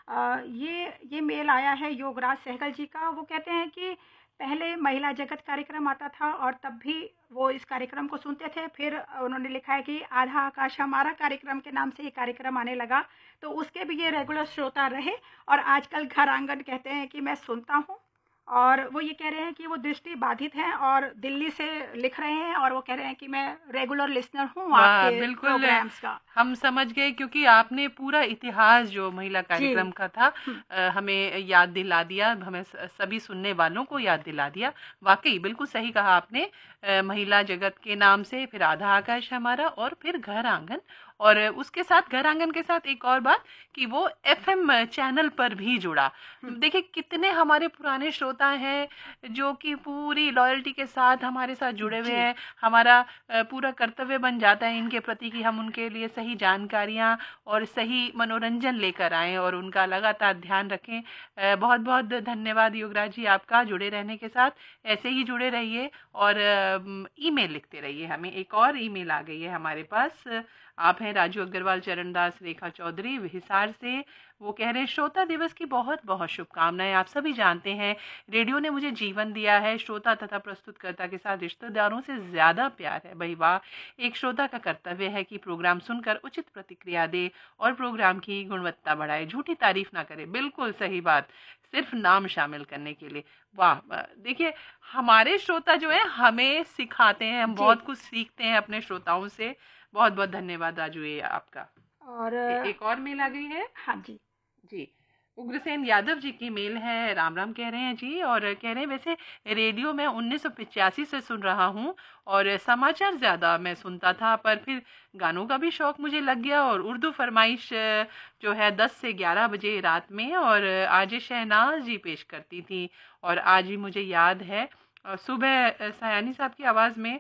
ये मेल आया है योगराज सहगल जी का। वो कहते हैं कि पहले महिला जगत कार्यक्रम आता था और तब भी वो इस कार्यक्रम को सुनते थे। फिर उन्होंने लिखा है कि आधा आकाश हमारा कार्यक्रम के नाम से ये कार्यक्रम आने लगा, तो उसके भी ये रेगुलर श्रोता रहे और आजकल घर आंगन कहते हैं कि मैं सुनता हूँ। और वो ये कह रहे हैं कि वो दृष्टि बाधित हैं और दिल्ली से लिख रहे हैं और वो कह रहे हैं कि मैं रेगुलर लिसनर हूँ वाह, आपके बिल्कुल प्रोग्राम्स का। हम समझ गए, क्योंकि आपने पूरा इतिहास जो महिला जी। कार्यक्रम का था हम्म। हमें याद दिला दिया, हमें सभी सुनने वालों को याद दिला दिया। वाकई बिल्कुल सही कहा आपने। महिला जगत के नाम से, फिर आधा आकाश हमारा, और फिर घर आंगन, और उसके साथ घर आंगन के साथ एक और बात कि वो एफएम चैनल पर भी जुड़ा। हम्म। देखिए कितने हमारे पुराने श्रोता हैं जो कि पूरी लॉयल्टी के साथ हमारे साथ जुड़े हुए जी। हैं। हमारा पूरा कर्तव्य बन जाता है इनके प्रति कि हम उनके लिए सही जानकारियां और सही मनोरंजन लेकर आएं और उनका लगातार ध्यान रखें। बहुत बहुत धन्यवाद योगराज जी आपका जुड़े रहने के साथ। ऐसे ही जुड़े रहिए और ईमेल लिखते रहिए हमें। एक और ईमेल आ गई है हमारे पास। आप हैं राजू अग्रवाल, चरणदास, रेखा चौधरी, हिसार से। वो कह रहे हैं श्रोता दिवस की बहुत बहुत शुभकामनाएं। आप सभी जानते हैं रेडियो ने मुझे जीवन दिया है। श्रोता तथा प्रस्तुतकर्ता के साथ रिश्तेदारों से ज्यादा प्यार है। भाई वाह, एक श्रोता का कर्तव्य है कि प्रोग्राम सुनकर उचित प्रतिक्रिया दे और प्रोग्राम की गुणवत्ता बढ़ाए, झूठी तारीफ ना करे। बिल्कुल सही बात, सिर्फ नाम शामिल करने के लिए। वाह, देखिए हमारे श्रोता जो है हमें सिखाते हैं, हम जी। बहुत कुछ सीखते हैं अपने श्रोताओं से। बहुत बहुत धन्यवाद राजू ये आपका। और एक और मेल आ गई है हाँ जी। जी। उग्रसेन यादव जी की मेल है। राम राम कह रहे हैं जी, और कह रहे हैं वैसे रेडियो में 1985 से सुन रहा हूँ और समाचार ज़्यादा मैं सुनता था, पर फिर गानों का भी शौक मुझे लग गया और उर्दू फरमाइश जो है 10 से 11 बजे रात में, और आज शहनाज जी पेश करती थी। और आज भी मुझे याद है सुबह सयानी साहब की आवाज़ में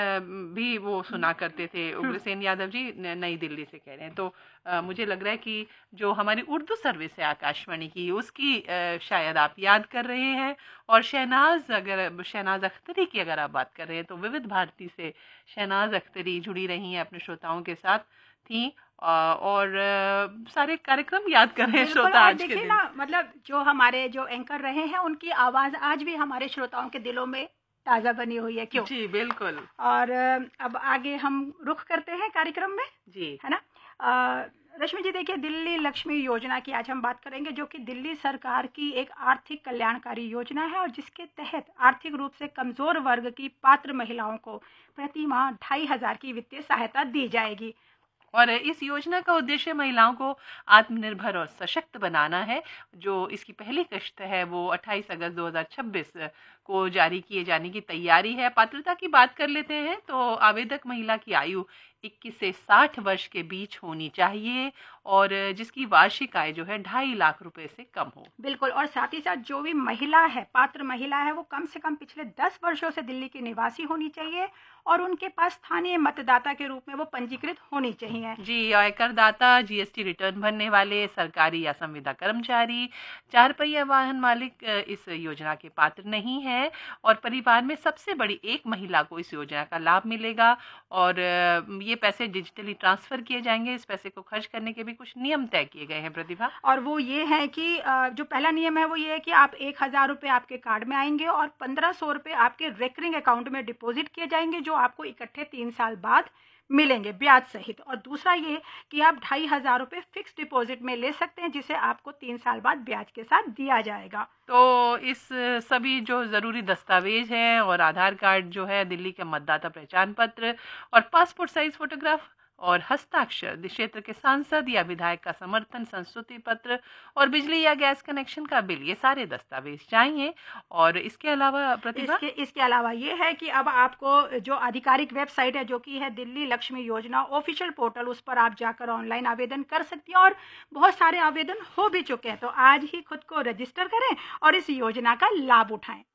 भी वो सुना करते थे। हम्म। उग्रसेन यादव जी नई दिल्ली से कह रहे हैं। तो मुझे लग रहा है कि जो हमारी उर्दू सर्विस है आकाशवाणी की, उसकी शायद आप याद कर रहे हैं। और शहनाज, अगर शहनाज अख्तरी की अगर आप बात कर रहे हैं, तो विविध भारती से शहनाज अख्तरी जुड़ी रही हैं अपने श्रोताओं के साथ थी। और सारे कार्यक्रम याद कर रहे हैं बिल्कुल। श्रोता और आज के देखिए दिन। ना, मतलब जो हमारे जो एंकर रहे हैं उनकी आवाज आज भी हमारे श्रोताओं के दिलों में ताजा बनी हुई है, क्यों। जी बिल्कुल। और अब आगे हम रुख करते हैं कार्यक्रम में, जी है ना। रश्मि जी, देखिए दिल्ली लक्ष्मी योजना की आज हम बात करेंगे, जो कि दिल्ली सरकार की एक आर्थिक कल्याणकारी योजना है और जिसके तहत आर्थिक रूप से कमजोर वर्ग की पात्र महिलाओं को प्रति माह 2500 की वित्तीय सहायता दी जाएगी। और इस योजना का उद्देश्य महिलाओं को आत्मनिर्भर और सशक्त बनाना है। जो इसकी पहली किश्त है वो 28 अगस्त 2026 को जारी किए जाने की तैयारी है। पात्रता की बात कर लेते हैं तो आवेदक महिला की आयु 21 से 60 वर्ष के बीच होनी चाहिए और जिसकी वार्षिक आय जो है 2.5 लाख रुपए से कम हो। बिल्कुल। और साथ ही साथ जो भी महिला है, पात्र महिला है, वो कम से कम पिछले 10 वर्षों से दिल्ली की निवासी होनी चाहिए और उनके पास स्थानीय मतदाता के रूप में वो पंजीकृत होनी चाहिए। जी, आयकरदाता, जीएसटी रिटर्न भरने वाले, सरकारी या संविदा कर्मचारी, 4 पहिया वाहन मालिक इस योजना के पात्र नहीं है। और परिवार में सबसे बड़ी एक महिला को इस योजना का लाभ मिलेगा। और ये पैसे डिजिटली ट्रांसफर किए जाएंगे। इस पैसे को खर्च करने के भी कुछ नियम तय किए गए हैं प्रतिभा। और वो ये है कि जो पहला नियम है वो ये है कि आप 1000 रुपये आपके कार्ड में आएंगे और 1500 रुपये आपके रेकरिंग अकाउंट में डिपॉजिट किए जाएंगे, जो आपको इकट्ठे 3 साल बाद मिलेंगे ब्याज सहित। और दूसरा ये कि आप 2500 रुपये फिक्स डिपॉजिट में ले सकते हैं, जिसे आपको 3 साल बाद ब्याज के साथ दिया जाएगा। तो इस सभी जो ज़रूरी दस्तावेज हैं और आधार कार्ड जो है, दिल्ली के मतदाता पहचान पत्र और पासपोर्ट साइज फोटोग्राफ और हस्ताक्षर, क्षेत्र के सांसद या विधायक का समर्थन संस्तुति पत्र और बिजली या गैस कनेक्शन का बिल, ये सारे दस्तावेज चाहिए। और इसके अलावा प्रतिभा, इसके अलावा ये है कि अब आपको जो आधिकारिक वेबसाइट है, जो कि है दिल्ली लक्ष्मी योजना ऑफिशियल पोर्टल, उस पर आप जाकर ऑनलाइन आवेदन कर सकती हैं। और बहुत सारे आवेदन हो भी चुके हैं, तो आज ही खुद को रजिस्टर करें और इस योजना का लाभ उठाएं।